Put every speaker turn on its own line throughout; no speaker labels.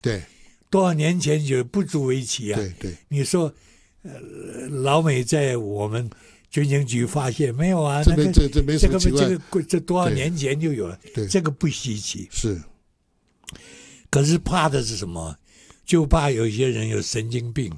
对，
多少年前就不足为奇啊。
对对，
你说，老美在我们军情局发现没有啊？
这没什么奇怪，
这多少年前就有了，
对，
这个不稀奇。
是，
可是怕的是什么？就怕有些人有神经病。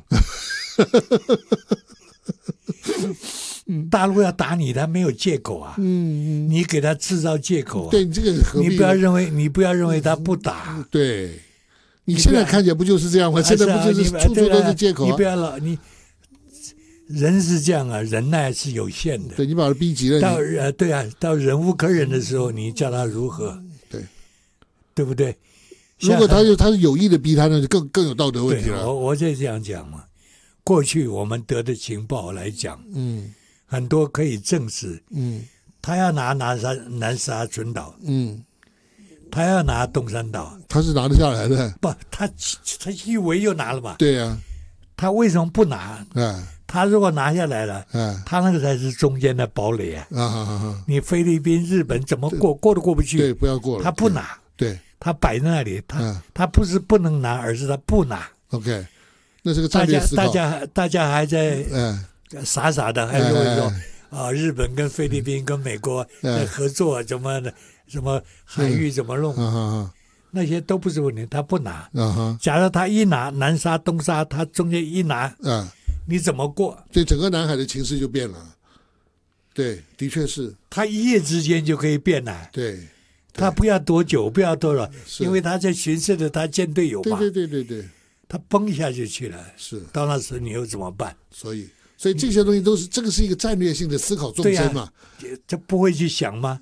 大陆要打你，他没有借口啊。你给他制造借口啊。
对，这个何必？
你不要认为他不打。
对，你现在看起来不就是这样吗？现在不就是处处都是借口啊？
你不要人是这样啊，忍耐是有限的。
对，你把他逼急了，
对啊，到忍无可忍的时候，你叫他如何？对不对？
如果他是有意的逼他，那就更有道德问题了。
我就这样讲嘛。过去我们得的情报来讲，很多可以证实，他要拿南沙群岛，他要拿东山岛，
他是拿得下来的。
不，他以为又拿了嘛。
对呀，
他为什么不拿？他如果拿下来了，他那个才是中间的堡垒啊！你菲律宾、日本怎么过都过不去。
对，不要过了。
他不拿，
对，
他摆在那里，他不是不能拿，而是他不拿。
OK。那是个战略思考。
大家还在傻傻的，还认为说日本跟菲律宾跟美国在合作，什么海域怎么弄，那些都不是问题，他不拿。假如他一拿南沙、东沙，他中间一拿，你怎么过？
对，整个南海的情势就变了。对，的确是。
他一夜之间就可以变了。
对。
他不要多久，不要多少，因为他在巡视的他舰队有嘛。
对。
他崩一下就去了，
是
到那时候你又怎么办？
所以这些东西都是这个是一个战略性的思考纵深嘛，
这不会去想吗？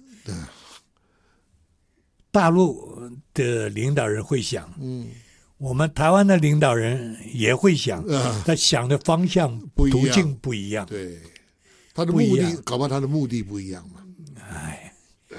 大陆的领导人会想，我们台湾的领导人也会想，他想的方向途径不一样，
对，他的目的搞不好他的目的不一样嘛。
哎，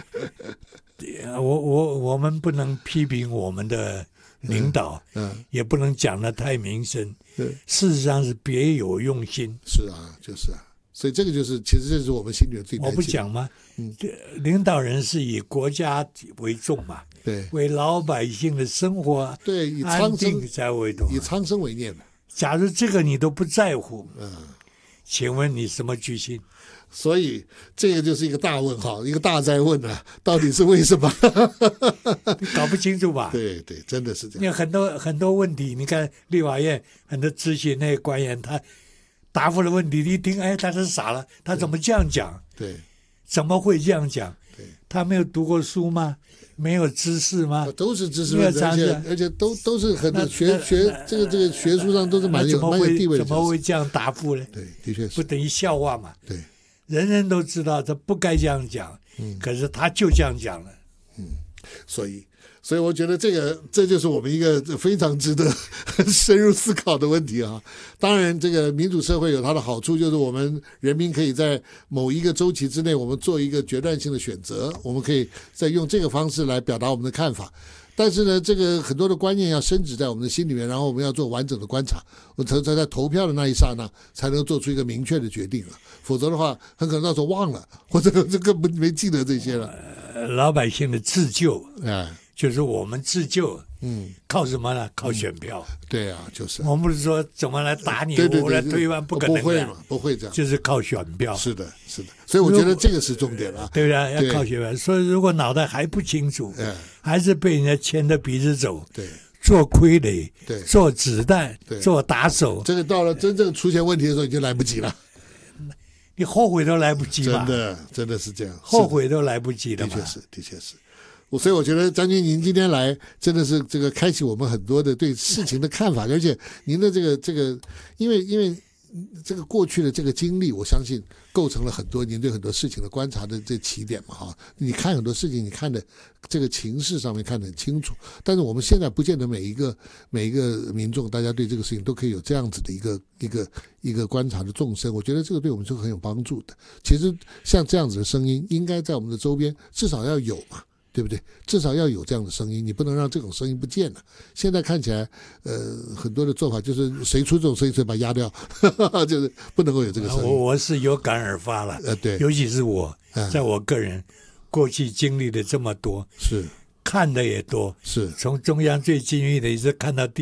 我们不能批评我们的领导，也不能讲得太明深，事实上是别有用心。
是啊，就是啊，所以这个就是其实这是我们心里的最担心。
我不讲吗？领导人是以国家为重嘛，
对，
为老百姓的生活
对以
安定才为重，
以苍生为念的。
假如这个你都不在乎，请问你什么居心？
所以这个就是一个大问号，一个大哉问啊，到底是为什么？
搞不清楚吧？
对，真的是这样。
很多问题，你看立法院很多咨询那些官员，他答复的问题，你一听，哎，他是傻了，他怎么这样讲？
对，
怎么会这样讲？
对，
他没有读过书吗？没有知识吗？
都是知识分子，而且都是很多这个学术上都是蛮有地位的。
怎么会这样答复呢？
对，的确是。
不等于笑话嘛？
对。
人人都知道他不该这样讲，可是他就这样讲了。
所以我觉得这就是我们一个非常值得深入思考的问题啊。当然，这个民主社会有它的好处，就是我们人民可以在某一个周期之内，我们做一个决断性的选择，我们可以再用这个方式来表达我们的看法。但是呢，这个很多的观念要深植在我们的心里面，然后我们要做完整的观察，我才在投票的那一刹那才能做出一个明确的决定了。否则的话，很可能到时候忘了，或者这个没记得这些了。
老百姓的自救，就是我们自救，靠什么呢？靠选票。
对啊，就是。
我们不是说怎么来打你，我来推翻，不可能的，
不会这样，
就是靠选票。
是的。所以我觉得这个是重点了，
对不对？要靠选票。所以如果脑袋还不清楚，还是被人家牵着鼻子走，
对，
做傀儡，
对，
做子弹，做打手，
这个到了真正出现问题的时候已经来不及了。
你后悔都来不及了，
真的是这样，
后悔都来不及了嘛。
的确是。所以我觉得将军您今天来真的是这个开启我们很多的对事情的看法，而且您的这个，因为这个过去的这个经历，我相信构成了很多您对很多事情的观察的这起点嘛哈。你看很多事情，你看的这个情势上面看得很清楚，但是我们现在不见得每一个民众，大家对这个事情都可以有这样子的一个观察的纵深。我觉得这个对我们是很有帮助的。其实像这样子的声音，应该在我们的周边至少要有嘛。对不对？至少要有这样的声音，你不能让这种声音不见了。现在看起来，很多的做法就是谁出这种声音，谁把它压掉，就是不能够有这个声音。
我是有感而发了，
对，
尤其是我，在我个人过去经历的这么多，
是
看的也多，
是
从中央最近域的一直看到